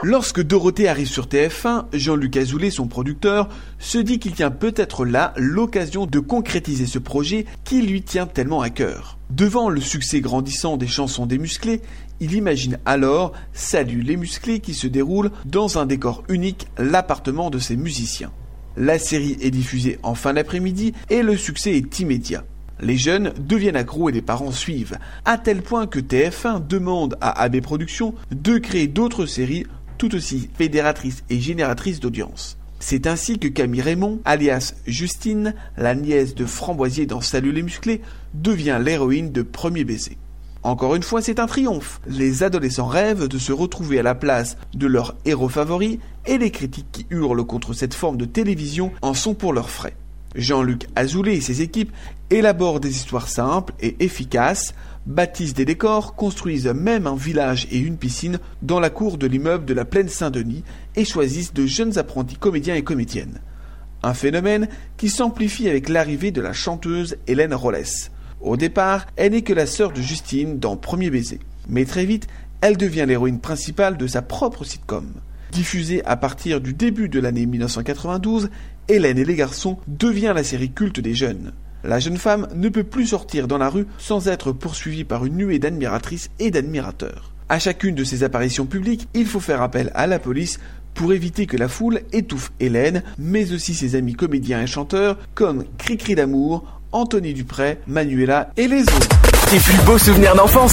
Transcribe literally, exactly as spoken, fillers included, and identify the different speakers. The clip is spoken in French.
Speaker 1: Lorsque Dorothée arrive sur T F un, Jean-Luc Azoulay, son producteur, se dit qu'il tient peut-être là l'occasion de concrétiser ce projet qui lui tient tellement à cœur. Devant le succès grandissant des chansons des Musclés, il imagine alors Salut les Musclés qui se déroule dans un décor unique, l'appartement de ses musiciens. La série est diffusée en fin d'après-midi et le succès est immédiat. Les jeunes deviennent accros et les parents suivent, à tel point que T F un demande à A B Productions de créer d'autres séries tout aussi fédératrices et génératrices d'audience. C'est ainsi que Camille Raymond, alias Justine, la nièce de Framboisier dans Salut les Musclés, devient l'héroïne de Premier Baiser. Encore une fois, c'est un triomphe. Les adolescents rêvent de se retrouver à la place de leur héros favori et les critiques qui hurlent contre cette forme de télévision en sont pour leurs frais. Jean-Luc Azoulay et ses équipes élaborent des histoires simples et efficaces, bâtissent des décors, construisent même un village et une piscine dans la cour de l'immeuble de la Plaine Saint-Denis et choisissent de jeunes apprentis comédiens et comédiennes. Un phénomène qui s'amplifie avec l'arrivée de la chanteuse Hélène Rollès. Au départ, elle n'est que la sœur de Justine dans Premier Baiser. Mais très vite, elle devient l'héroïne principale de sa propre sitcom. Diffusée à partir du début de l'année mille neuf cent quatre-vingt-douze, Hélène et les garçons devient la série culte des jeunes. La jeune femme ne peut plus sortir dans la rue sans être poursuivie par une nuée d'admiratrices et d'admirateurs. À chacune de ces apparitions publiques, il faut faire appel à la police pour éviter que la foule étouffe Hélène, mais aussi ses amis comédiens et chanteurs comme Cricri d'amour, Anthony Dupray, Manuela et les autres.
Speaker 2: Tes plus beaux souvenirs d'enfance.